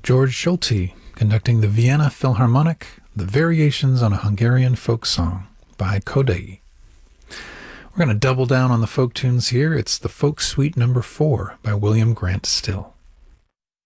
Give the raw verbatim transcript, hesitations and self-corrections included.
George Schulte conducting the Vienna Philharmonic, the Variations on a Hungarian Folk Song by Kodai. We're going to double down on the folk tunes here. It's the Folk Suite number four by William Grant Still.